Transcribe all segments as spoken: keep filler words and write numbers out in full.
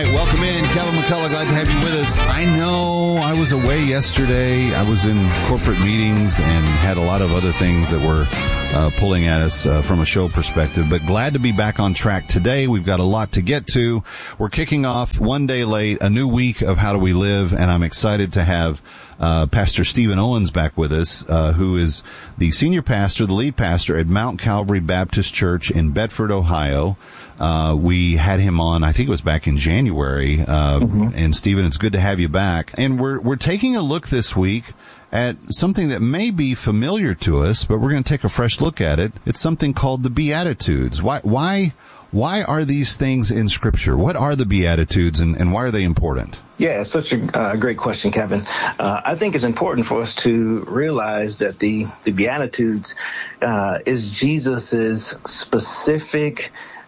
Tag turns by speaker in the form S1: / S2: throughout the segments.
S1: right, welcome in. Kevin McCullough, glad to have you with us. I know I was away yesterday. I was in corporate meetings and had a lot of other things that were uh, pulling at us uh, from a show perspective, but glad to be back on track today. We've got a lot to get to. We're kicking off one day late, a new week of How Do We Live, and I'm excited to have uh, Pastor Stephen Owens back with us, uh, who is the senior pastor, the lead pastor at Mount Calvary Baptist Church in Bedford, Ohio. Uh, we had him on, I think it was back in January. Uh, mm-hmm. And Stephen, it's good to have you back. And we're, we're taking a look this week at something that may be familiar to us, but we're going to take a fresh look at it. It's something called the Beatitudes. Why, why, why are these things in Scripture? What are the Beatitudes, and, and why are they important?
S2: Yeah, it's such a uh, great question, Kevin. Uh, I think it's important for us to realize that the, the Beatitudes uh, is Jesus's specific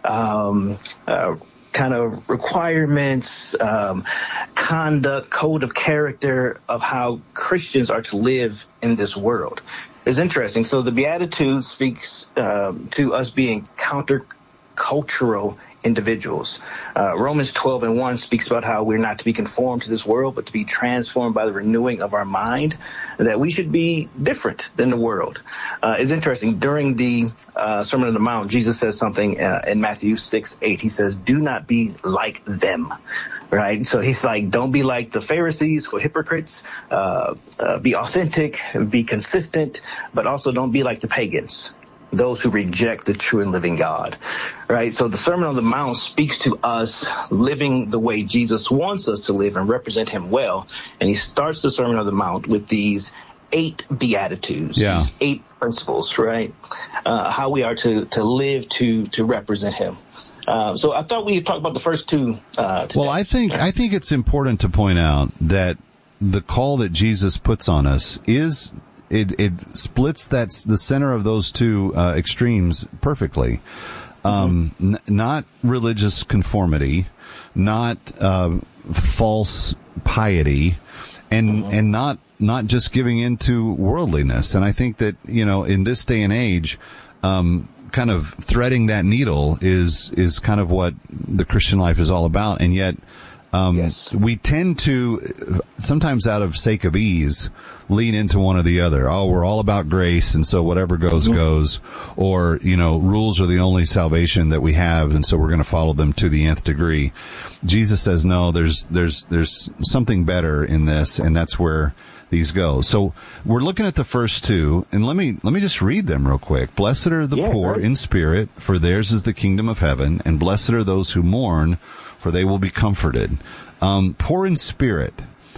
S2: Um, uh, kind of requirements, um, conduct, code of character of how Christians are to live in this world. It's interesting. So the Beatitude speaks um, to us being counter-cultural individuals. Uh, Romans twelve and one speaks about how we're not to be conformed to this world, but to be transformed by the renewing of our mind, that we should be different than the world. Uh, it's interesting. During the uh, Sermon on the Mount, Jesus says something uh, in Matthew six, eight. He says, do not be like them. Right. So he's like, don't be like the Pharisees who are hypocrites, uh, uh, be authentic, be consistent, but also don't be like the pagans, those who reject the true and living God, right? So the Sermon on the Mount speaks to us living the way Jesus wants us to live and represent him well. And he starts the Sermon on the Mount with these eight Beatitudes,
S1: yeah.
S2: these eight principles, right? Uh, how we are to, to live to, to represent him. Uh, so I thought we'd talk about the first two uh, today.
S1: Well, I think, I think it's important to point out that the call that Jesus puts on us is It, it splits that the center of those two uh, extremes perfectly. Um, mm-hmm. n- not religious conformity, not uh, false piety, and mm-hmm. and not not just giving into worldliness. And I think that, you know, in this day and age, um, kind of threading that needle is is kind of what the Christian life is all about. And yet, Um, yes. we tend to, sometimes out of sake of ease, lean into one or the other. Oh, we're all about grace, and so whatever goes, mm-hmm. goes. Or, you know, rules are the only salvation that we have, and so we're going to follow them to the nth degree. Jesus says, no, there's, there's, there's something better in this, and that's where these go. So we're looking at the first two, and let me, let me just read them real quick. Blessed are the yeah, poor right. in spirit, for theirs is the kingdom of heaven, and blessed are those who mourn, for they will be comforted. Um, poor in spirit.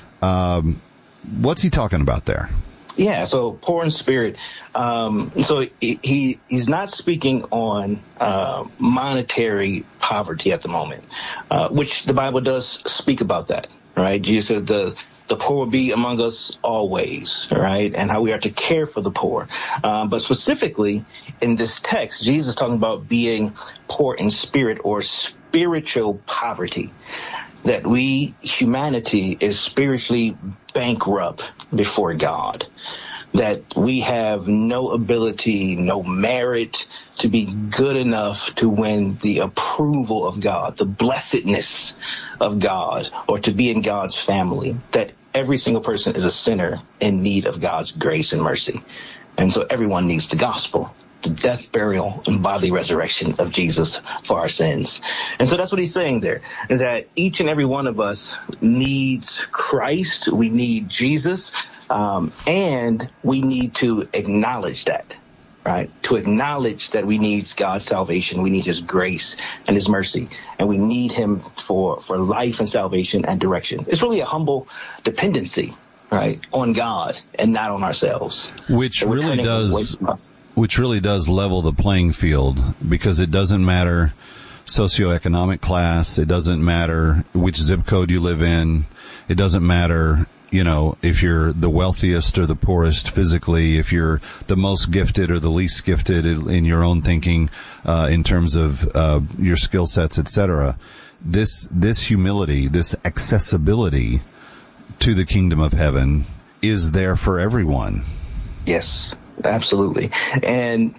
S1: Um, what's he talking about there?
S2: Yeah, so poor in spirit. Um, so he, he he's not speaking on uh, monetary poverty at the moment, uh, which the Bible does speak about that, right? Jesus said the the poor will be among us always, right? And how we are to care for the poor. Um, but specifically in this text, Jesus is talking about being poor in spirit or spiritual poverty. That we, humanity, is spiritually bankrupt before God. That we have no ability, no merit to be good enough to win the approval of God, the blessedness of God, or to be in God's family. That every single person is a sinner in need of God's grace and mercy. And so everyone needs the gospel, the death, burial, and bodily resurrection of Jesus for our sins. And so that's what he's saying there, that each and every one of us needs Christ. We need Jesus, um, and we need to acknowledge that, right? To acknowledge that we need God's salvation. We need his grace and his mercy, and we need him for, for life and salvation and direction. It's really a humble dependency, right, on God and not on ourselves.
S1: Which really does... Which really does level the playing field, because it doesn't matter socioeconomic class. It doesn't matter which zip code you live in. It doesn't matter, you know, if you're the wealthiest or the poorest physically, if you're the most gifted or the least gifted in your own thinking, uh, in terms of, uh, your skill sets, et cetera. This, this humility, this accessibility to the kingdom of heaven is there for everyone.
S2: Yes. Absolutely. And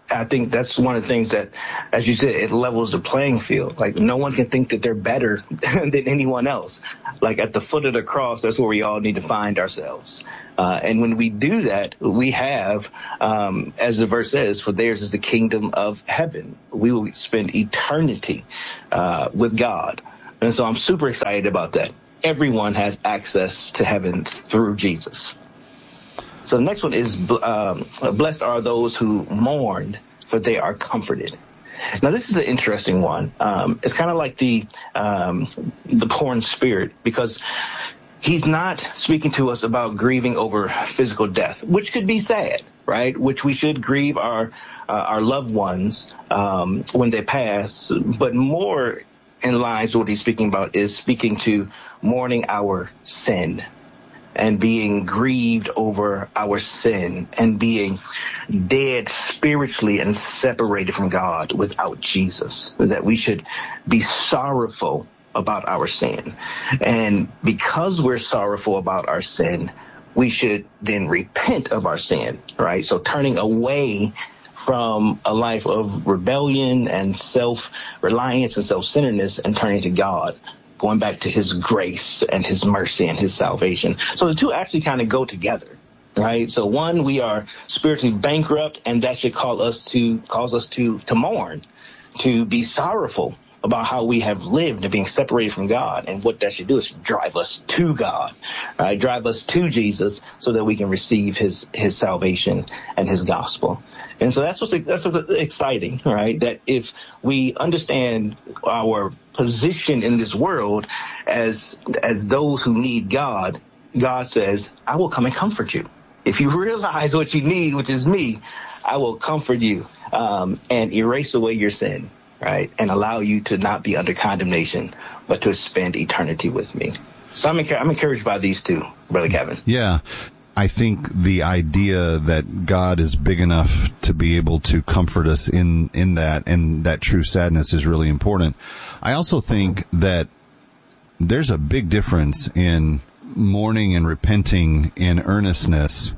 S2: I think that's one of the things that, as you said, it levels the playing field. Like, no one can think that they're better than anyone else. Like, at the foot of the cross, that's where we all need to find ourselves. Uh, and when we do that, we have, um, as the verse says, for theirs is the kingdom of heaven. We will spend eternity uh, with God. And so I'm super excited about that. Everyone has access to heaven through Jesus. So the next one is, um, blessed are those who mourn, for they are comforted. Now, this is an interesting one. Um, it's kind of like the um, the poor in spirit, because he's not speaking to us about grieving over physical death, which could be sad, right? Which we should grieve our uh, our loved ones um, when they pass. But more in line to what he's speaking about is speaking to mourning our sin, and being grieved over our sin, and being dead spiritually and separated from God without Jesus. That we should be sorrowful about our sin. And because we're sorrowful about our sin, we should then repent of our sin, right? So turning away from a life of rebellion and self-reliance and self-centeredness, and turning to God, going back to his grace and his mercy and his salvation. So the two actually kind of go together, right? So one, we are spiritually bankrupt, and that should call us to cause us to to mourn, to be sorrowful about how we have lived and being separated from God. And what that should do is drive us to God, right? Drive us to Jesus, so that we can receive his his salvation and his gospel. And so that's what's that's what's exciting, right? That if we understand our position in this world as as those who need God, God says, I will come and comfort you. If you realize what you need, which is me, I will comfort you um, and erase away your sin, right? And allow you to not be under condemnation, but to spend eternity with me. So I'm, enc- I'm encouraged by these two, Brother Kevin.
S1: Yeah. I think the idea that God is big enough to be able to comfort us in, in that, and that true sadness is really important. I also think that there's a big difference in mourning and repenting in earnestness,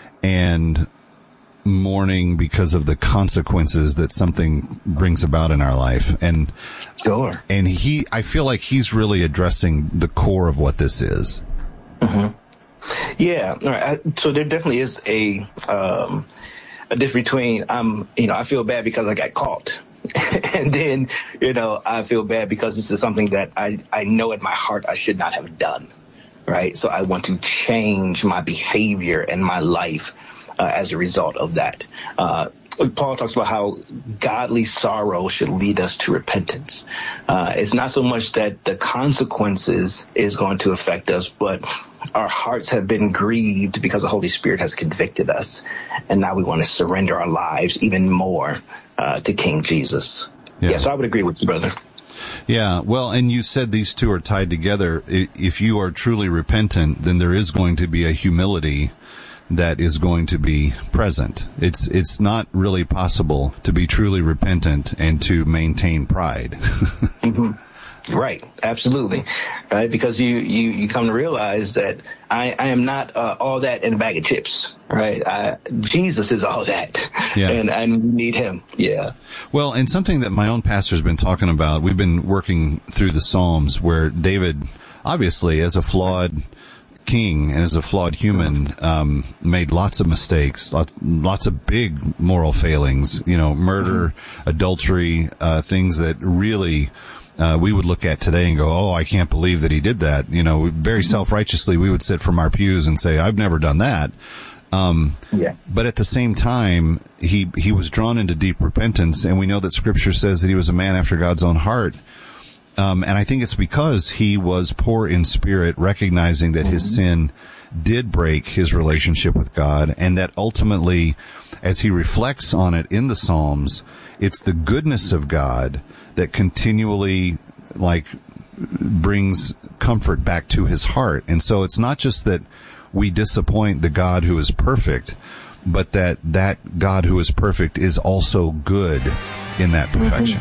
S1: and mourning because of the consequences that something brings about in our life. And
S2: sure.
S1: And he, I feel like he's really addressing the core of what this is.
S2: Mm-hmm. Yeah. All right. So there definitely is a, um, a difference between, um, you know, I feel bad because I got caught. And then, you know, I feel bad because this is something that I, I know in my heart I should not have done. Right. So I want to change my behavior and my life uh, as a result of that. Uh, Paul talks about how godly sorrow should lead us to repentance. Uh, it's not so much that the consequences is going to affect us, but our hearts have been grieved because the Holy Spirit has convicted us. And now we want to surrender our lives even more uh, to King Jesus. Yeah. yeah, so I would agree with you, brother.
S1: Yeah, well, and you said these two are tied together. If you are truly repentant, then there is going to be a humility that is going to be present. It's it's not really possible to be truly repentant and to maintain pride.
S2: Mm-hmm. Right, absolutely, right? Because you, you, you come to realize that I, I am not uh, all that in a bag of chips, right? I, Jesus is all that, yeah. and I need him, yeah.
S1: Well, and something that my own pastor's been talking about, we've been working through the Psalms where David, obviously, as a flawed king and as a flawed human, um, made lots of mistakes, lots, lots of big moral failings, you know, murder, mm-hmm. adultery, uh, things that really... Uh, we would look at today and go, oh, I can't believe that he did that. You know, very self-righteously, we would sit from our pews and say, I've never done that. Um, yeah. But at the same time, he, he was drawn into deep repentance, and we know that Scripture says that he was a man after God's own heart. Um, and I think it's because he was poor in spirit, recognizing that mm-hmm. his sin did break his relationship with God, and that ultimately, as he reflects on it in the Psalms, it's the goodness of God that continually, like, brings comfort back to his heart. And so it's not just that we disappoint the God who is perfect, but that that God who is perfect is also good in that perfection.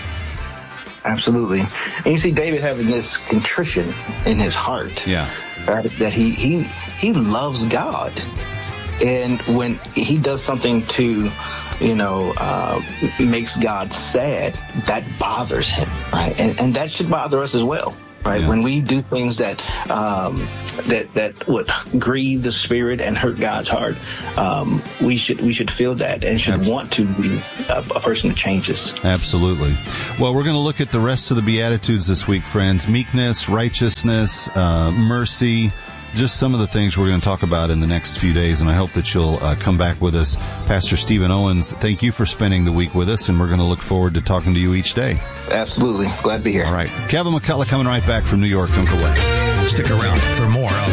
S2: Mm-hmm. Absolutely. And you see David having this contrition in his heart.
S1: Yeah.
S2: Right? That he, he, he loves God. And when he does something to, you know, uh, makes God sad, that bothers him, right? And, and that should bother us as well. Right. Yeah. When we do things that um, that that would grieve the spirit and hurt God's heart, um, we should we should feel that and should Absolutely. want to be a, a person that changes.
S1: Absolutely. Well, we're going to look at the rest of the Beatitudes this week, friends. Meekness, righteousness, uh, mercy. Just some of the things we're going to talk about in the next few days, and I hope that you'll uh, come back with us. Pastor Stephen Owens, thank you for spending the week with us, and we're going to look forward to talking to you each day.
S2: Absolutely. Glad to be here.
S1: All right. Kevin McCullough coming right back from New York. Don't go away.
S3: Stick around for more of